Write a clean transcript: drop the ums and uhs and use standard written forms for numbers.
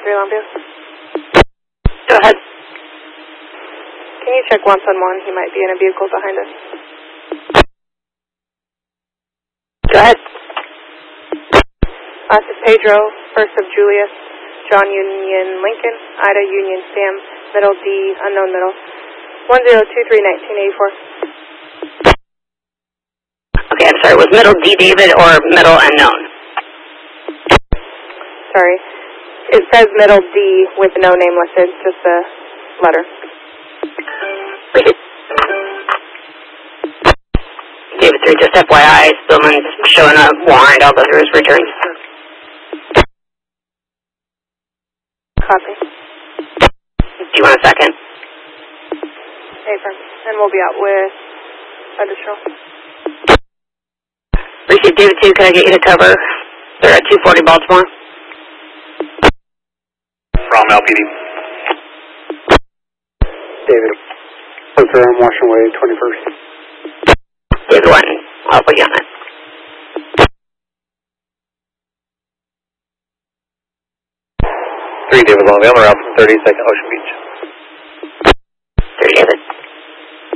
Longview. Go ahead. Can you check 111? He might be in a vehicle behind us. Go ahead. This is Pedro, first of Julius, John Union Lincoln, Ida Union Sam, middle D, unknown middle, 1023-1984. Okay, I'm sorry. Was middle D David or middle unknown? Sorry. It says middle D with no name listed, just a letter. David 3, just FYI, Spillman's showing a warrant. I'll go through his returns. Copy. Do you want a second? Affirm. And we'll be out with additional. Receive David 2, can I get you to cover? They're at 240 Baltimore. From LPD. David. Parker on Washington Way, 21st. David 1, I'll put you on it. 3 David Longview, on the route from 32nd Ocean Beach.